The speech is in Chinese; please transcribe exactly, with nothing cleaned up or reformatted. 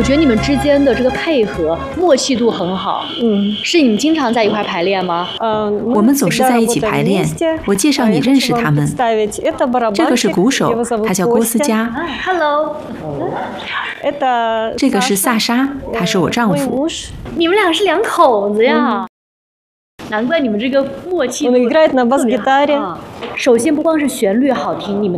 觉得你们之间的这个配合默契度很好。嗯，是你们经常在一块排练吗？ 我们总是在一起排练。我介绍你认识他们。这个是鼓手，他叫郭思佳。 Hello。 这个是萨莎，他是我丈夫。 你们俩是两口子呀。难怪你们这个默契度特别好。首先不光是旋律好听，你们